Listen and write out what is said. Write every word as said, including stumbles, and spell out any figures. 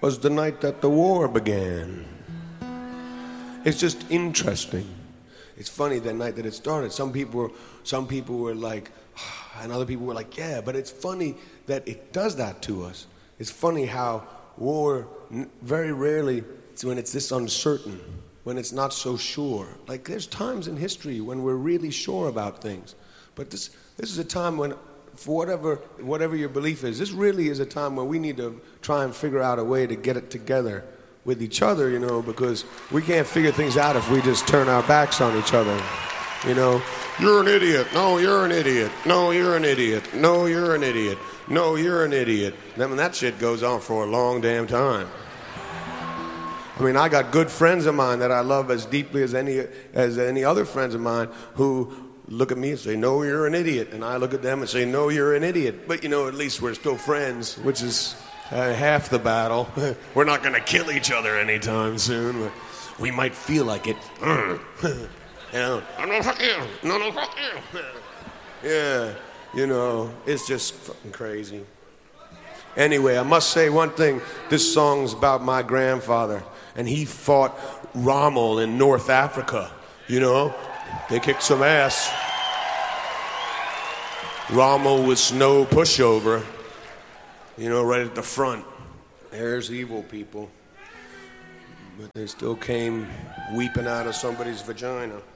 was the night that the war began. It's just interesting. It's funny that night that it started. Some people were, some people were like, and other people were like, yeah, but it's funny that it does that to us. It's funny how war, very rarely, it's when it's this uncertain, when it's not so sure. Like there's times in history when we're really sure about things. But this this is a time when, for whatever whatever your belief is, this really is a time where we need to try and figure out a way to get it together with each other, you know, because we can't figure things out if we just turn our backs on each other. You know, you're an idiot. No, you're an idiot. No, you're an idiot. No, you're an idiot. No, you're an idiot. Then that shit goes on for a long damn time. I mean, I got good friends of mine that I love as deeply as any as any other friends of mine who look at me and say, no, you're an idiot. And I look at them and say, no, you're an idiot. But, you know, at least we're still friends, which is uh, half the battle. We're not going to kill each other anytime soon. But we might feel like it. You know, no, fuck you. No, no, fuck you. Yeah, you know, it's just fucking crazy. Anyway, I must say one thing. This song's about my grandfather, and he fought Rommel in North Africa. You know, they kicked some ass. Rommel was no pushover. You know, right at the front. There's evil people. But they still came weeping out of somebody's vagina.